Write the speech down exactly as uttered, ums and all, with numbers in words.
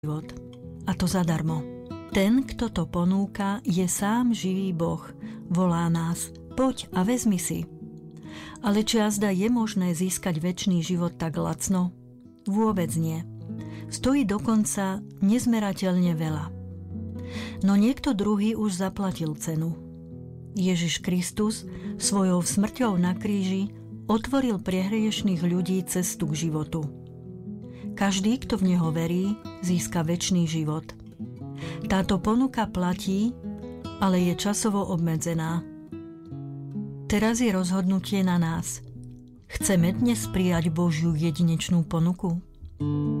život. A to zadarmo. Ten, kto to ponúka, je sám živý Boh. Volá nás: poď a vezmi si. Ale či azda je možné získať večný život tak lacno? Vôbec nie. Stojí dokonca nezmerateľne veľa. No niekto druhý už zaplatil cenu. Ježiš Kristus svojou smrťou na kríži otvoril pre hriešnych ľudí cestu k životu. Každý, kto v neho verí, získa večný život. Táto ponuka platí, ale je časovo obmedzená. Teraz je rozhodnutie na nás. Chceme dnes prijať Božiu jedinečnú ponuku?